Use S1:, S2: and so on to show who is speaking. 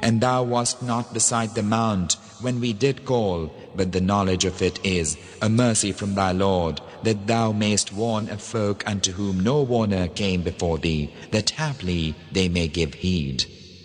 S1: And thou wast not beside the mount when we did call, but the knowledge of it is a mercy from thy Lord, that thou mayst warn a folk unto whom no warner came before thee, that haply they may give heed.